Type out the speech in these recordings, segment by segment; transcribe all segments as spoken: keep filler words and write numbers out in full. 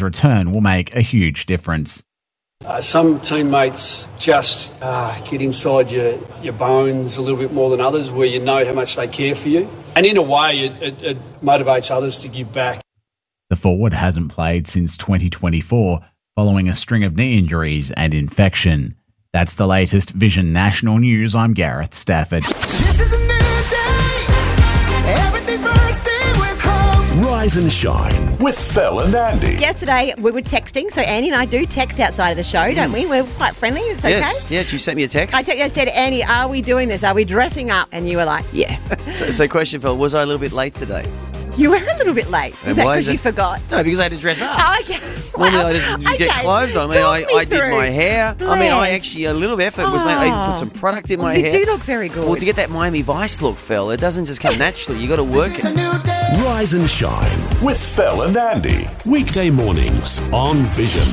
Howard's return will make a huge difference. Uh, some teammates just uh, get inside your, your bones a little bit more than others, where you know how much they care for you. And in a way, it, it, it motivates others to give back. The forward hasn't played since twenty twenty-four, following a string of knee injuries and infection. That's the latest Vision National News. I'm Gareth Stafford. This is a new day. Everything's bursting with hope. Rise and shine with Phil and Andy. Yesterday we were texting, so Andy and I do text outside of the show, don't we? We're quite friendly. It's okay. Yes, yes. You sent me a text. I, te- I said, Andy, are we doing this? Are we dressing up? And you were like, yeah. so, so, question, Phil, was I a little bit late today? You were a little bit late. And Is that why because is you it- forgot? No, because I had to dress up. Oh, okay. Normally Well, I just you get okay. clothes on. I mean, I, Talk me I did through. my hair. I mean, I Bless. actually, a little effort was made. I even put some product in Well, my you hair. do look very good. Well, to get that Miami Vice look, Phil, it doesn't just come naturally. You got to work It's a it. new day. Rise and shine with Phil and Andy. Weekday mornings on Vision.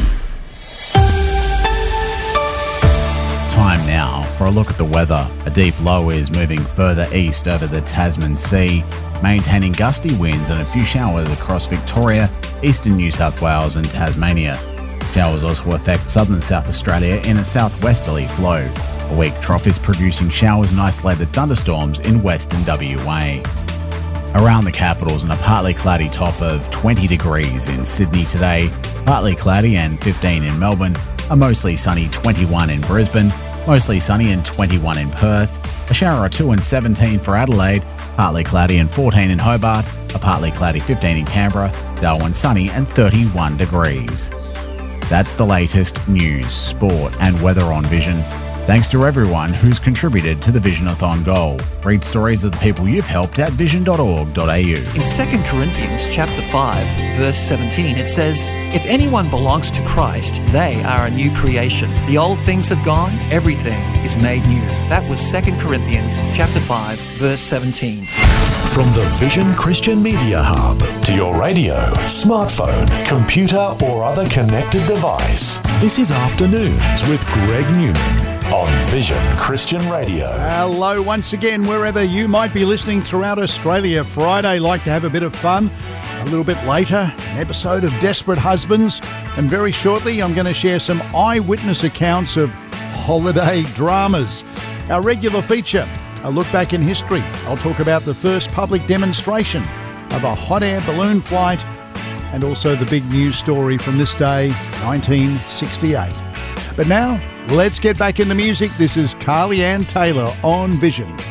Time now for a look at the weather. A deep low is moving further east over the Tasman Sea, maintaining gusty winds and a few showers across Victoria, eastern New South Wales and Tasmania. Showers also affect southern South Australia in a southwesterly flow. A weak trough is producing showers and isolated thunderstorms in western W A. Around the capitals, and a partly cloudy top of twenty degrees in Sydney today, partly cloudy and fifteen in Melbourne, a mostly sunny twenty-one in Brisbane, mostly sunny and twenty-one in Perth, a shower or two and seventeen for Adelaide, partly cloudy and fourteen in Hobart, a partly cloudy fifteen in Canberra, Darwin sunny and thirty-one degrees. That's the latest news, sport and weather on Vision. Thanks to everyone who's contributed to the Visionathon goal. Read stories of the people you've helped at vision dot org dot a u. In Second Corinthians chapter five, verse seventeen, it says, "If anyone belongs to Christ, they are a new creation. The old things have gone, everything is made new." That was Second Corinthians chapter five, verse seventeen. From the Vision Christian Media Hub to your radio, smartphone, computer, or other connected device. This is Afternoons with Greg Newman on Vision Christian Radio. Hello once again, wherever you might be listening throughout Australia. Friday, like to have a bit of fun. A little bit later, an episode of Desperate Husbands. And very shortly, I'm going to share some eyewitness accounts of holiday dramas. Our regular feature, a look back in history. I'll talk about the first public demonstration of a hot air balloon flight and also the big news story from this day, nineteen sixty-eight. But now, let's get back into music. This is Carly Ann Taylor on Vision.